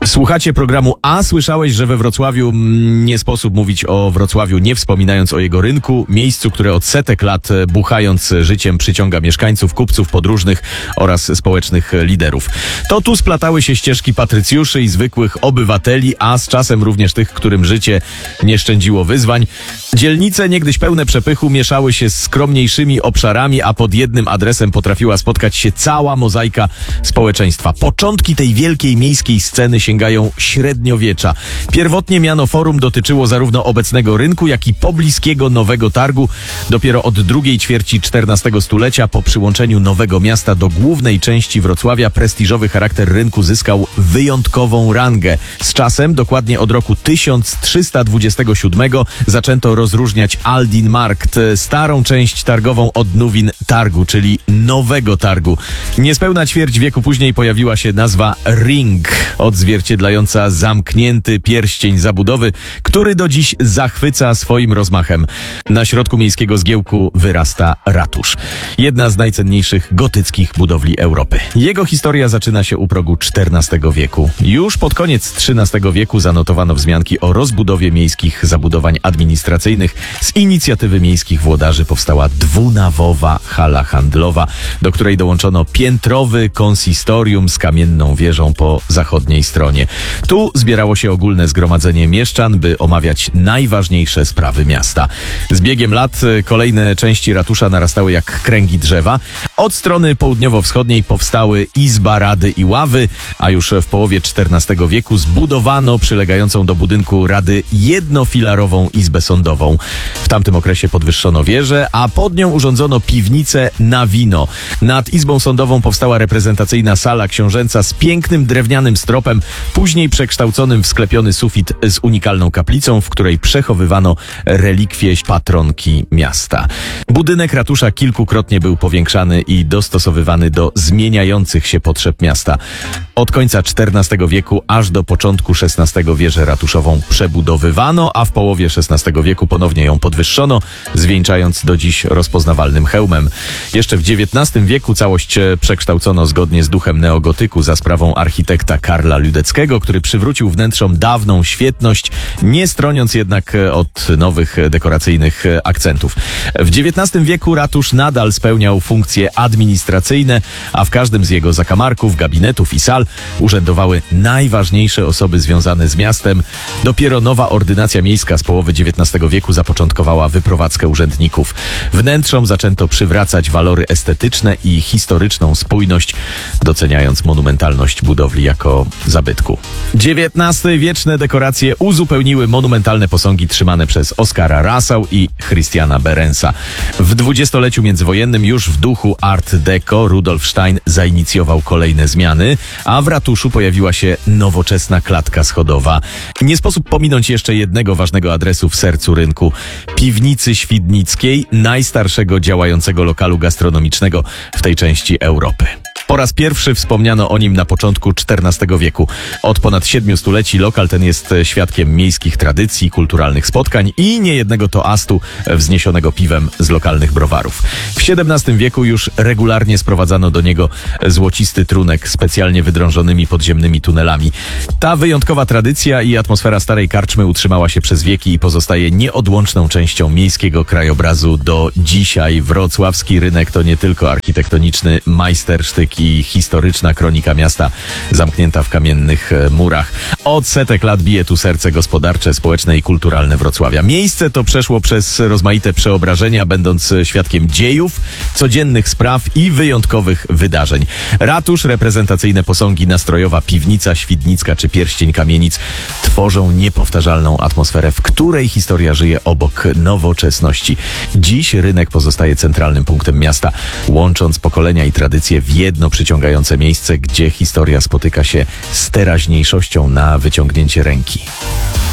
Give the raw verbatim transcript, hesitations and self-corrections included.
Słuchacie programu A. Słyszałeś, że we Wrocławiu nie sposób mówić o Wrocławiu, nie wspominając o jego rynku, miejscu, które od setek lat buchając życiem przyciąga mieszkańców, kupców, podróżnych oraz społecznych liderów. To tu splatały się ścieżki patrycjuszy i zwykłych obywateli, a z czasem również tych, którym życie nie szczędziło wyzwań. Dzielnice, niegdyś pełne przepychu, mieszały się z skromniejszymi obszarami, a pod jednym adresem potrafiła spotkać się cała mozaika społeczeństwa. Początki tej wielkiej miejskiej sceny sięgają średniowiecza. Pierwotnie miano forum dotyczyło zarówno obecnego rynku, jak i pobliskiego Nowego Targu. Dopiero od drugiej ćwierci czternastego stulecia, po przyłączeniu Nowego Miasta do głównej części Wrocławia, prestiżowy charakter rynku zyskał wyjątkową rangę. Z czasem, dokładnie od roku tysiąc trzysta dwudziestego siódmego, zaczęto rozróżniać Aldin Markt, starą część targową od Nowin Targu, czyli Nowego Targu. Niespełna ćwierć wieku później pojawiła się nazwa Ring, odzwierciedlająca zamknięty pierścień zabudowy, który do dziś zachwyca swoim rozmachem. Na środku miejskiego zgiełku wyrasta ratusz. Jedna z najcenniejszych gotyckich budowli Europy. Jego historia zaczyna się u progu czternastego wieku. Już pod koniec trzynastego wieku zanotowano wzmianki o rozbudowie miejskich zabudowań administracyjnych. Z inicjatywy miejskich włodarzy powstała dwunawowa hala handlowa, do której dołączono piętrowy konsistorium z kamienną wieżą po zachodniej stronie. Tu zbierało się ogólne zgromadzenie mieszczan, by omawiać najważniejsze sprawy miasta. Z biegiem lat kolejne części ratusza narastały jak kręgi drzewa. Od strony południowo-wschodniej powstały Izba Rady i Ławy, a już w połowie czternastego wieku zbudowano przylegającą do budynku Rady jednofilarową Izbę Sądową. W tamtym okresie podwyższono wieżę, a pod nią urządzono piwnicę na wino. Nad Izbą Sądową powstała reprezentacyjna sala książęca z pięknym drewnianym stropem, później przekształconym w sklepiony sufit z unikalną kaplicą, w której przechowywano relikwie patronki miasta. Budynek ratusza kilkukrotnie był powiększany i dostosowywany do zmieniających się potrzeb miasta. Od końca czternastego wieku aż do początku szesnastego wieżę ratuszową przebudowywano, a w połowie szesnastego wieku ponownie ją podwyższono, zwieńczając do dziś rozpoznawalnym hełmem. Jeszcze w dziewiętnastym wieku całość przekształcono zgodnie z duchem neogotyku za sprawą architekta Karla Ludeckiego, który przywrócił wnętrzom dawną świetność, nie stroniąc jednak od nowych dekoracyjnych akcentów. W dziewiętnastym wieku ratusz nadal spełniał funkcje administracyjne, a w każdym z jego zakamarków, gabinetów i sal urzędowały najważniejsze osoby związane z miastem. Dopiero nowa ordynacja miejska z połowy dziewiętnastego wieku zapoczątkowała wyprowadzkę urzędników. Wnętrzom zaczęto przywracać walory estetyczne i historyczną spójność, doceniając monumentalność budowli jako zabytku. dziewiętnasty wieczne dekoracje uzupełniły monumentalne posągi trzymane przez Oskara Rassau i Christiana Berensa. W dwudziestoleciu międzywojennym już w duchu Art Deco Rudolf Stein zainicjował kolejne zmiany, a w ratuszu pojawiła się nowoczesna klatka schodowa. Nie sposób pominąć jeszcze jednego ważnego adresu w sercu rynku. Piwnicy Świdnickiej, najstarszego działającego lokalu gastronomicznego w tej części Europy. Po raz pierwszy wspomniano o nim na początku czternastego wieku. Od ponad siedmiu stuleci lokal ten jest świadkiem miejskich tradycji, kulturalnych spotkań i niejednego toastu wzniesionego piwem z lokalnych browarów. W siedemnastym wieku już regularnie sprowadzano do niego złocisty trunek specjalnie wydrążonymi podziemnymi tunelami. Ta wyjątkowa tradycja i atmosfera starej karczmy utrzymała się przez wieki i pozostaje nieodłączną częścią miejskiego krajobrazu do dzisiaj. Wrocławski rynek to nie tylko architektoniczny majstersztyk i historyczna kronika miasta zamknięta w kamiennych murach. Od setek lat bije tu serce gospodarcze, społeczne i kulturalne Wrocławia. Miejsce to przeszło przez rozmaite przeobrażenia, będąc świadkiem dziejów, codziennych spraw i wyjątkowych wydarzeń. Ratusz, reprezentacyjne posągi, nastrojowa piwnica świdnicka czy pierścień kamienic tworzą niepowtarzalną atmosferę, w której historia żyje obok nowoczesności. Dziś rynek pozostaje centralnym punktem miasta, łącząc pokolenia i tradycje w jedno przyciągające miejsce, gdzie historia spotyka się z teraźniejszością na wyciągnięcie ręki.